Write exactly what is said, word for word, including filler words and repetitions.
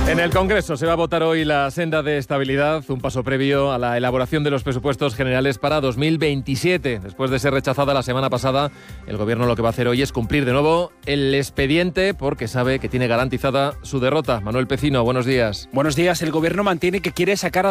En el Congreso se va a votar hoy la senda de estabilidad, un paso previo a la elaboración de los presupuestos generales para dos mil veintisiete. Después de ser rechazada la semana pasada, el Gobierno lo que va a hacer hoy es cumplir de nuevo el expediente porque sabe que tiene garantizada su derrota. Manuel Pecino, buenos días. Buenos días. El Gobierno mantiene que quiere sacar